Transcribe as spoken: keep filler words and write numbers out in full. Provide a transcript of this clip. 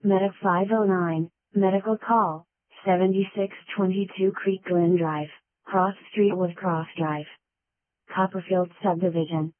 Medic five oh nine, Medical Call, seventy-six twenty-two Creek Glen Drive, Cross Street with Cross Drive. Copperfield Subdivision.